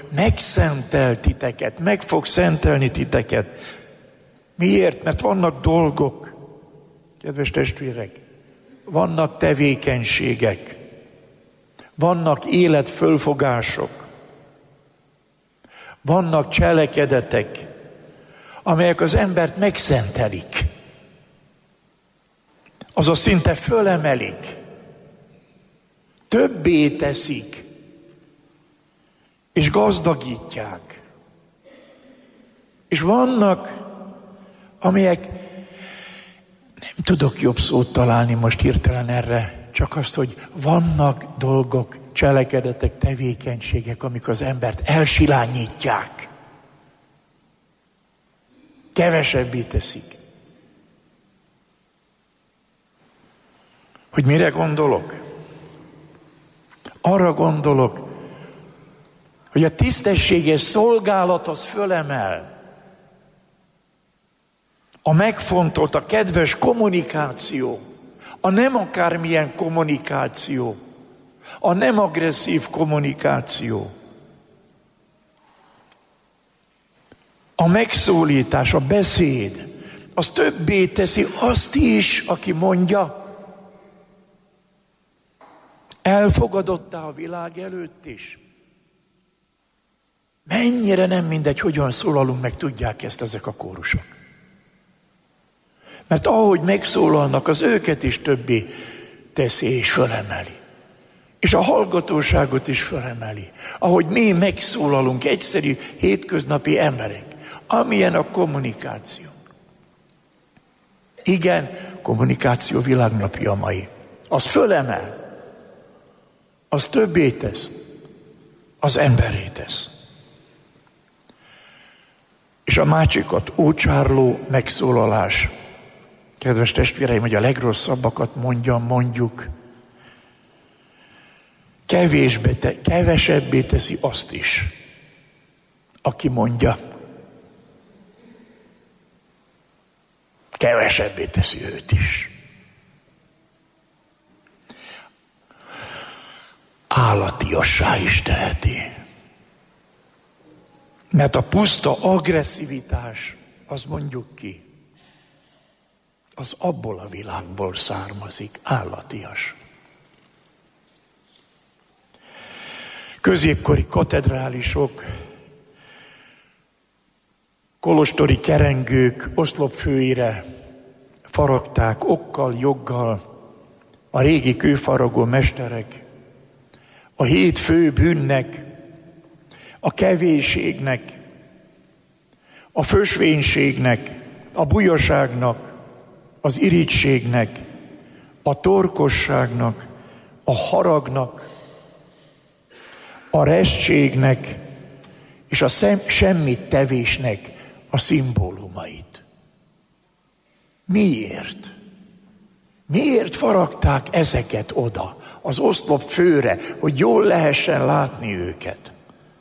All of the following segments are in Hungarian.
megszentel titeket, meg fog szentelni titeket. Miért? Mert vannak dolgok, kedves testvérek, vannak tevékenységek, vannak életfölfogások, vannak cselekedetek, amelyek az embert megszentelik. Azaz szinte fölemelik, többé teszik, és gazdagítják. És vannak, amelyek, nem tudok jobb szót találni most hirtelen erre, csak azt, hogy vannak dolgok, cselekedetek, tevékenységek, amik az embert elsilányítják. Kevesebbé teszik. Hogy mire gondolok? Arra gondolok, hogy a tisztességes szolgálat az fölemel. A megfontolt, a kedves kommunikáció, a nem akármilyen kommunikáció, a nem agresszív kommunikáció, a megszólítás, a beszéd, az többé teszi azt is, aki mondja, elfogadottá a világ előtt is. Mennyire nem mindegy, hogyan szólalunk meg, tudják ezt ezek a kórusok. Mert ahogy megszólalnak, az őket is többé teszi és fölemeli. És a hallgatóságot is fölemeli. Ahogy mi megszólalunk, egyszerű, hétköznapi emberek. Amilyen a kommunikáció. Igen, kommunikáció világnapja mai. Az fölemel. Az többé tesz. Az emberé tesz. És a másikat ócsárló megszólalás. Kedves testvéreim, hogy a legrosszabbakat mondjuk, kevesebbé teszi azt is, aki mondja. Kevesebbé teszi őt is. Állatiassá is teheti. Mert a puszta agresszivitás, az mondjuk ki, az abból a világból származik, állatias. Középkori katedrálisok, kolostori kerengők oszlopfőire faragták okkal, joggal a régi kőfaragó mesterek a 7 fő bűnnek, a kevésségnek, a fösvénységnek, a bujaságnak, az irítségnek, a torkosságnak, a haragnak, a restségnek és a semmit tevésnek a szimbólumait. Miért? Miért faragták ezeket oda, az oszlop főre, hogy jól lehessen látni őket?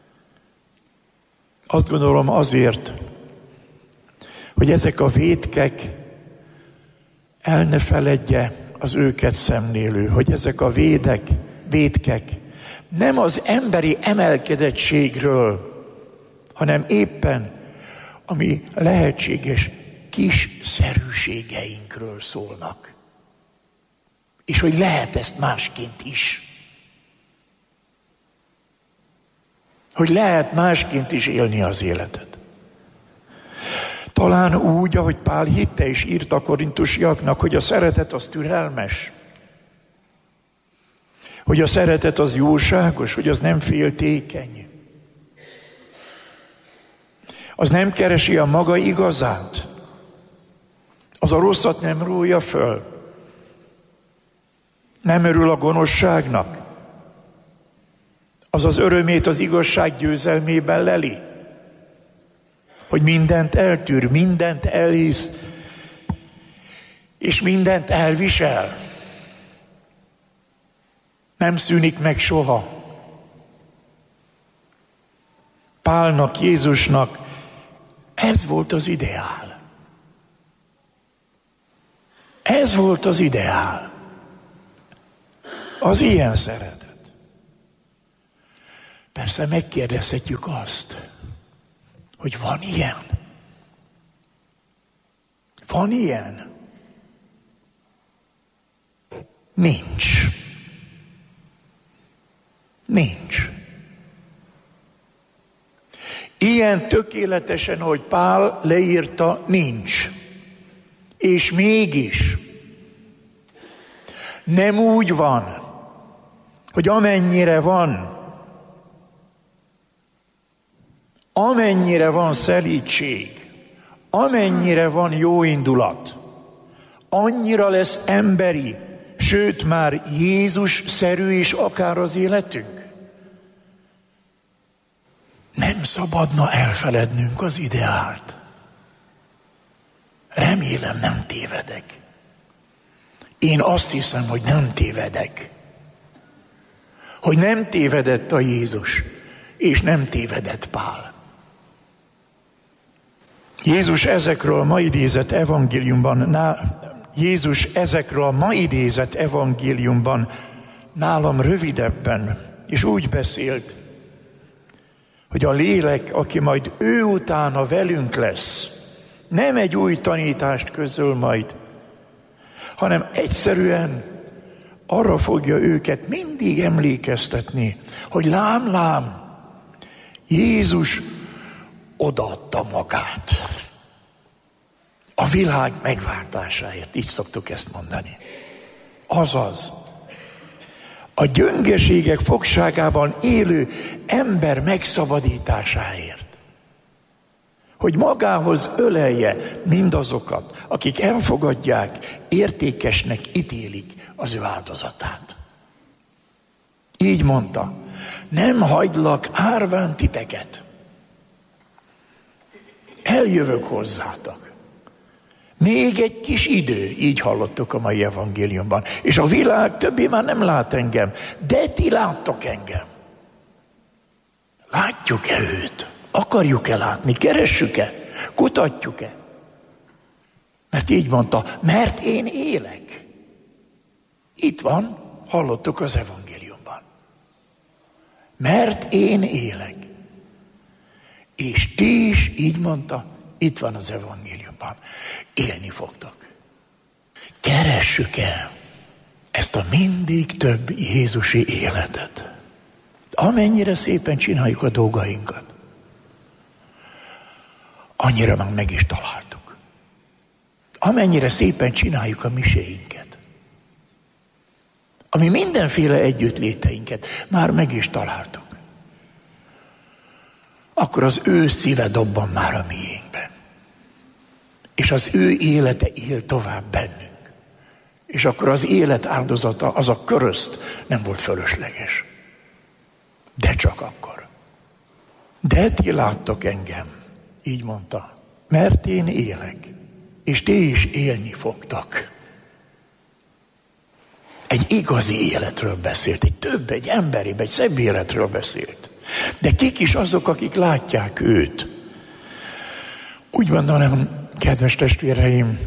Azt gondolom azért, hogy ezek a vétkek el ne feledje az őket szemlélő, hogy ezek a vétkek nem az emberi emelkedettségről, hanem éppen a mi lehetséges kiszerűségeinkről szólnak. És hogy lehet ezt másként is. Hogy lehet másként is élni az életet. Talán úgy, ahogy Pál hitte és írta a korintusiaknak, hogy a szeretet az türelmes. Hogy a szeretet az jóságos, hogy az nem féltékeny. Az nem keresi a maga igazát. Az a rosszat nem rója föl. Nem örül a gonoszságnak. Az az örömét az igazság győzelmében leli. Hogy mindent eltűr, mindent elhisz, és mindent elvisel. Nem szűnik meg soha. Pálnak, Jézusnak ez volt az ideál. Ez volt az ideál. Az ilyen szeretet. Persze megkérdezhetjük azt, hogy van ilyen? Van ilyen? Nincs. Nincs. Ilyen tökéletesen, ahogy Pál leírta, nincs. És mégis nem úgy van, hogy amennyire van szelídség, amennyire van jó indulat, annyira lesz emberi, sőt már Jézus-szerű is akár az életünk. Nem szabadna elfelednünk az ideált. Remélem, nem tévedek. Én azt hiszem, hogy nem tévedek. Hogy nem tévedett a Jézus, és nem tévedett Pál. Jézus ezekről a ma idézett evangéliumban nálam rövidebben, és úgy beszélt, hogy a lélek, aki majd ő utána velünk lesz, nem egy új tanítást közöl majd, hanem egyszerűen arra fogja őket mindig emlékeztetni, hogy lám, Jézus odaadta magát a világ megváltásáért. Így szoktuk ezt mondani. Azaz, a gyöngeségek fogságában élő ember megszabadításáért. Hogy magához ölelje mindazokat, akik elfogadják, értékesnek ítélik az ő áldozatát. Így mondta, nem hagylak árván titeket. Eljövök hozzátok. Még egy kis idő, így hallottuk a mai evangéliumban. És a világ többé már nem lát engem, de ti láttok engem. Látjuk-e őt? Akarjuk-e látni? Keressük-e? Kutatjuk-e? Mert így mondta, mert én élek. Itt van, hallottuk az evangéliumban. Mert én élek. És ti is, így mondta, itt van az evangéliumban. Élni fogtok. Keressük el ezt a mindig több jézusi életet. Amennyire szépen csináljuk a dolgainkat, annyira meg is találtuk. Amennyire szépen csináljuk a miséinket, ami mindenféle együttléteinket már meg is találtuk, akkor az ő szíve dobban már a miénkben. És az ő élete él tovább bennünk. És akkor az élet áldozata, az a körözt nem volt fölösleges. De csak akkor. De ti láttok engem, így mondta, mert én élek, és ti is élni fogtok. Egy igazi életről beszélt, egy emberibb, egy szebb életről beszélt. De kik is azok, akik látják őt? Úgy mondanám, kedves testvéreim,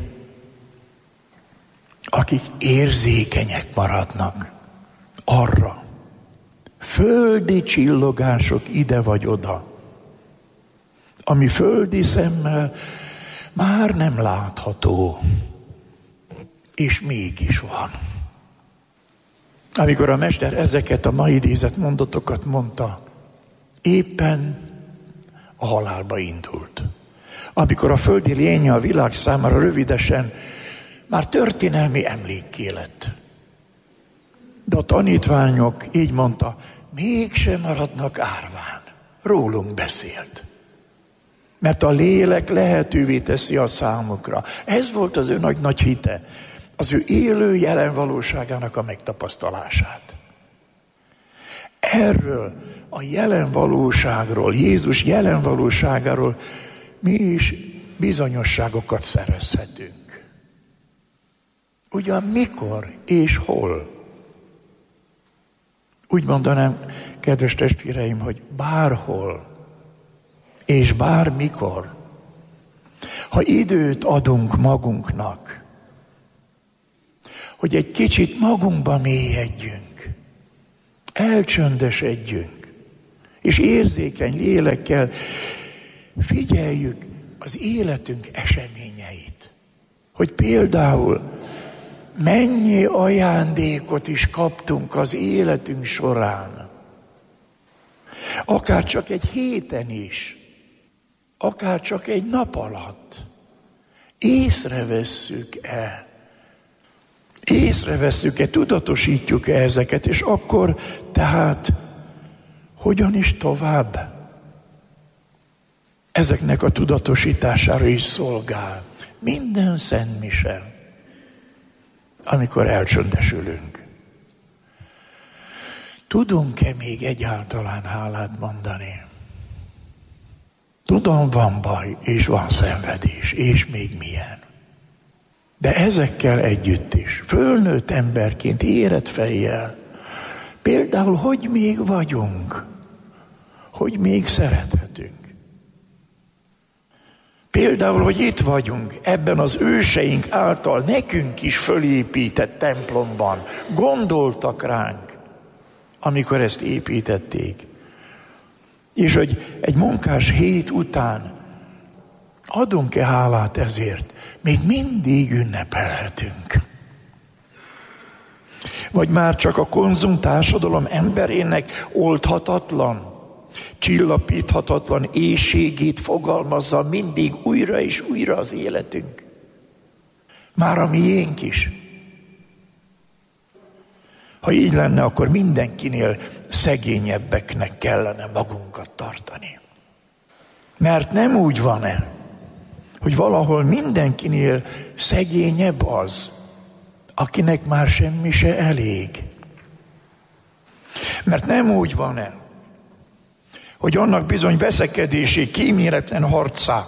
akik érzékenyek maradnak arra, földi csillogások ide vagy oda, ami földi szemmel már nem látható, és mégis van. Amikor a mester ezeket a mai idézett mondatokat mondta, éppen a halálba indult. Amikor a földi lénye a világ számára rövidesen már történelmi emlékké lett. De a tanítványok, így mondta, mégsem maradnak árván. Rólunk beszélt. Mert a lélek lehetővé teszi a számukra. Ez volt az ő nagy hite. Az ő élő jelen valóságának a megtapasztalását. Erről a jelen valóságról, Jézus jelen valóságáról mi is bizonyosságokat szerezhetünk. Ugyan mikor és hol? Úgy mondanám, kedves testvéreim, hogy bárhol és bármikor, ha időt adunk magunknak, hogy egy kicsit magunkba mélyedjünk, elcsöndesedjünk, és érzékeny lélekkel figyeljük az életünk eseményeit. Hogy például mennyi ajándékot is kaptunk az életünk során. Akár csak egy héten is, akár csak egy nap alatt. Észrevesszük-e, tudatosítjuk-e ezeket, és akkor tehát hogyan is tovább? Ezeknek a tudatosítására is szolgál minden szentmise, amikor elcsöndesülünk. Tudunk-e még egyáltalán hálát mondani? Tudom, van baj, és van szenvedés, és még milyen. De ezekkel együtt is, fölnőtt emberként, érett fejjel, például, hogy még vagyunk, hogy még szerethetünk. Például, hogy itt vagyunk, ebben az őseink által nekünk is fölépített templomban. Gondoltak ránk, amikor ezt építették. És hogy egy munkás hét után adunk-e hálát ezért? Még mindig ünnepelhetünk. Vagy már csak a konzum társadalom emberének oldhatatlan, csillapíthatatlan éhségét fogalmazza mindig újra és újra az életünk. Már a miénk is. Ha így lenne, akkor mindenkinél szegényebbeknek kellene magunkat tartani. Mert nem úgy van-e, hogy valahol mindenkinél szegényebb az, akinek már semmi se elég. Mert nem úgy van-e, hogy annak bizony veszekedésé, kíméletlen harcá,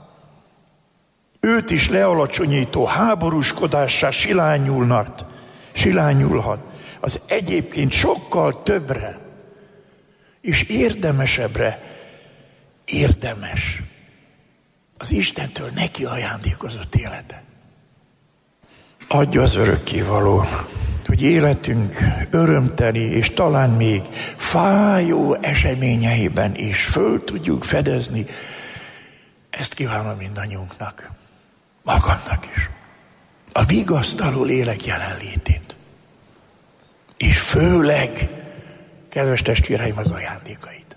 őt is lealacsonyító háborúskodássá silányulhat az egyébként sokkal többre és érdemesebbre érdemes az Istentől neki ajándékozott élete. Adja az örökkévaló, hogy életünk örömteli és talán még fájó eseményeiben is föl tudjuk fedezni. Ezt kívánom mindannyiunknak, magamnak is. A vigasztaló lélek jelenlétét. És főleg, kedves testvéreim, az ajándékait.